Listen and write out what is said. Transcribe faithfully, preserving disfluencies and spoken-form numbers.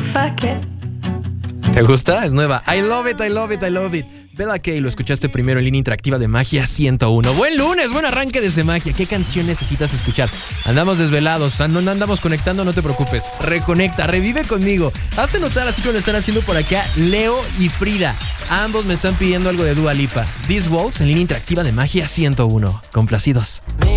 fuck it. ¿Te gusta? Es nueva. I love it, I love it, I love it. Bella K, lo escuchaste primero en línea interactiva de Magia ciento uno. Buen lunes, buen arranque desde Magia. ¿Qué canción necesitas escuchar? Andamos desvelados, no andamos conectando, no te preocupes. Reconecta, revive conmigo. Hazte notar, así como lo están haciendo por acá Leo y Frida. Ambos me están pidiendo algo de Dua Lipa. These Walls en línea interactiva de Magia ciento uno. Complacidos.